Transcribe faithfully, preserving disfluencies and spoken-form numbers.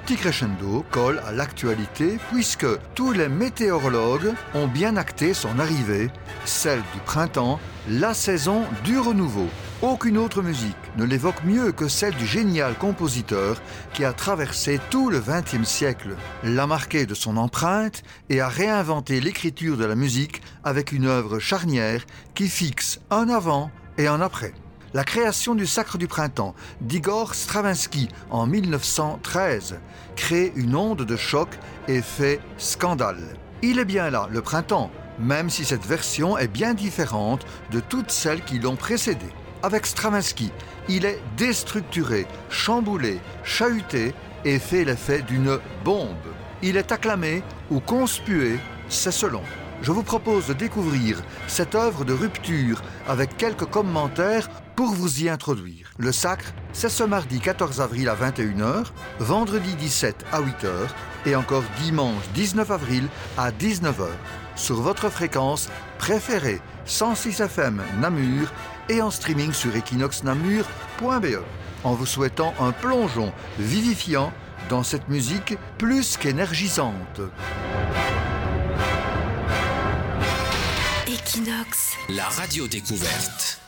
petit crescendo colle à l'actualité puisque tous les météorologues ont bien acté son arrivée, celle du printemps, la saison du renouveau. Aucune autre musique ne l'évoque mieux que celle du génial compositeur qui a traversé tout le vingtième siècle, l'a marqué de son empreinte et a réinventé l'écriture de la musique avec une œuvre charnière qui fixe un avant et un après. La création du Sacre du printemps d'Igor Stravinsky en mille neuf cent treize crée une onde de choc et fait scandale. Il est bien là, le printemps, même si cette version est bien différente de toutes celles qui l'ont précédé. Avec Stravinsky, il est déstructuré, chamboulé, chahuté et fait l'effet d'une bombe. Il est acclamé ou conspué, c'est selon. Je vous propose de découvrir cette œuvre de rupture avec quelques commentaires pour vous y introduire. Le Sacre, c'est ce mardi quatorze avril à vingt et une heures, vendredi dix-sept à huit heures et encore dimanche dix-neuf avril à dix-neuf heures sur votre fréquence préférée cent six F M Namur et en streaming sur equinox namur point b e en vous souhaitant un plongeon vivifiant dans cette musique plus qu'énergisante. Equinox, la radio découverte.